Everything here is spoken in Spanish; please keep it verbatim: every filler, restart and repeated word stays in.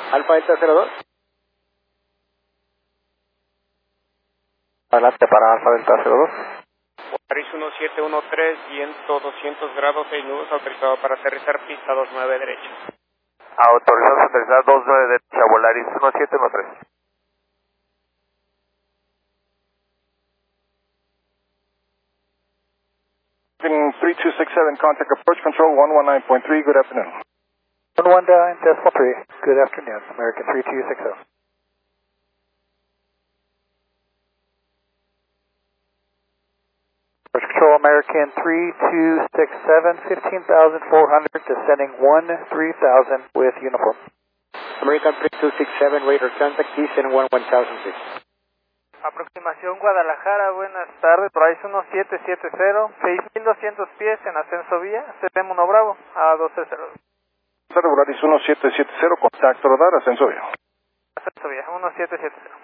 Alfa Delta cero dos. Adelante para Alfa Delta cero dos. Paris uno siete uno tres, viento doscientos grados, seis nudos, autorizado para aterrizar, pista dos nueve derecha. Autorizado para aterrizar dos nueve derecha, Volaris uno siete uno tres. three two six seven, contact approach control one one nine point three, good afternoon. one one nine decimal three, good afternoon, American three two six zero. Approach control, American three two six seven, fifteen thousand four hundred, descending one three thousand with uniform. American three two six seven, radar contact, descend one one thousand six. Aproximación Guadalajara, buenas tardes, Price uno siete siete cero, seis mil doscientos pies en ascenso vía, C T M uno Bravo, A doce cero. Volaris uno siete siete cero, contacto radar, ascenso vía. Ascenso vía, uno siete siete cero.